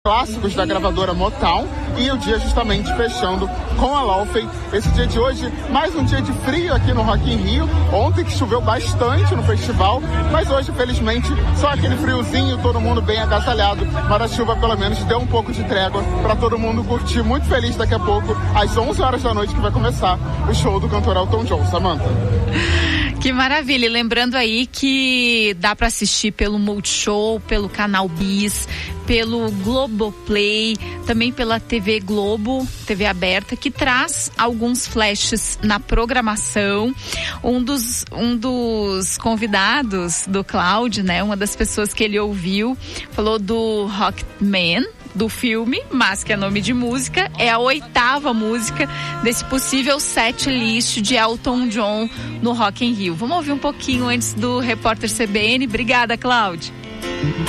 clássicos da gravadora Motown, e o dia justamente fechando com a Laufey. Esse dia de hoje, mais um dia de frio aqui no Rock in Rio. Ontem que choveu bastante no festival, mas hoje, felizmente, só aquele friozinho, todo mundo bem agasalhado, mas a chuva pelo menos deu um pouco de trégua para todo mundo curtir. Muito feliz daqui a pouco, às 11 horas da noite, que vai começar o show do cantor Elton John. Samantha. Que maravilha, e lembrando aí que dá para assistir pelo Multishow, pelo Canal Bis, pelo Globoplay, também pela TV Globo, TV aberta, que traz alguns flashes na programação. Um dos convidados do Cloud, né, uma das pessoas que ele ouviu, falou do Rocketman, do filme, mas que é nome de música, é a 8ª música desse possível set list de Elton John no Rock in Rio. Vamos ouvir um pouquinho antes do repórter CBN. Obrigada, Cláudia.